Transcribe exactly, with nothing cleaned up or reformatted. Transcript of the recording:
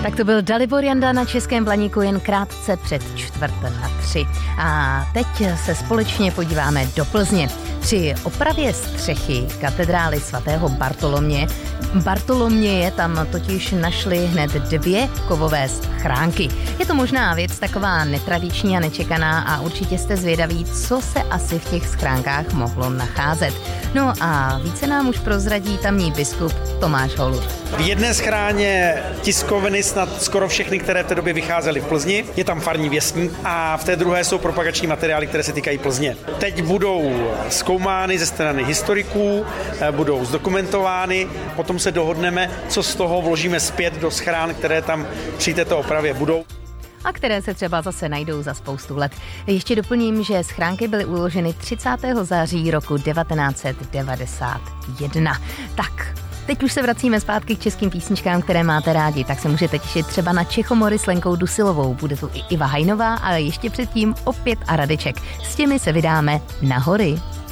Tak to byl Dalibor Janda na Českém Blaníku jen krátce před čtvrt na tři. A teď se společně podíváme do Plzně. Při opravě střechy katedrály svatého Bartolomě Bartoloměje tam totiž našli hned dvě kovové schránky. Je to možná věc taková netradiční a nečekaná a určitě jste zvědaví, co se asi v těch schránkách mohlo nacházet. No a více nám už prozradí tamní biskup Tomáš Holub. V jedné schráně tiskoviny snad skoro všechny, které v té době vycházely v Plzni. Je tam farní věstník a v té druhé jsou propagační materiály, které se týkají Plzně. Teď budou zkoumány ze strany historiků, budou zdokumentovány, potom se dohodneme, co z toho vložíme zpět do schrán, které tam při této opravě budou. A které se třeba zase najdou za spoustu let. Ještě doplním, že schránky byly uloženy třicátého září roku devatenáct set devadesát jedna. Tak, teď už se vracíme zpátky k českým písničkám, které máte rádi, tak se můžete těšit třeba na Čechomory s Lenkou Dusilovou. Bude tu i Iva Hajnová, ale ještě předtím opět a Radeček. S těmi se vydáme na hory.